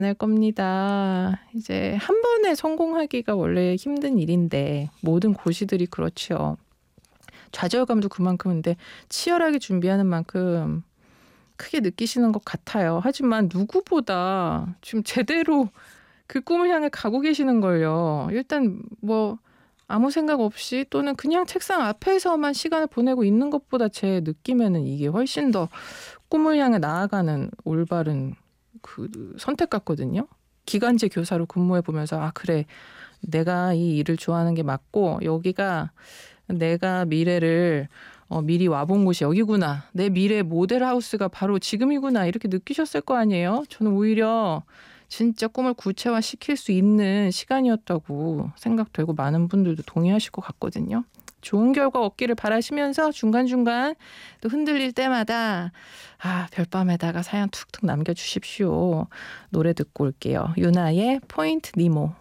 낼 겁니다. 이제 한 번에 성공하기가 원래 힘든 일인데 모든 고시들이 그렇지요. 좌절감도 그만큼인데 치열하게 준비하는 만큼 크게 느끼시는 것 같아요. 하지만 누구보다 지금 제대로 그 꿈을 향해 가고 계시는 걸요. 일단 뭐 아무 생각 없이 또는 그냥 책상 앞에서만 시간을 보내고 있는 것보다 제 느낌에는 이게 훨씬 더 꿈을 향해 나아가는 올바른 그 선택 같거든요. 기간제 교사로 근무해 보면서 '아 그래. 내가 이 일을 좋아하는 게 맞고 여기가 내가 미래를 미리 와본 곳이 여기구나. 내 미래의 모델 하우스가 바로 지금이구나.' 이렇게 느끼셨을 거 아니에요. 저는 오히려 진짜 꿈을 구체화시킬 수 있는 시간이었다고 생각되고 많은 분들도 동의하실 것 같거든요. 좋은 결과 얻기를 바라시면서 중간중간 또 흔들릴 때마다 별밤에다가 사연 툭툭 남겨주십시오. 노래 듣고 올게요. 유나의 포인트 니모.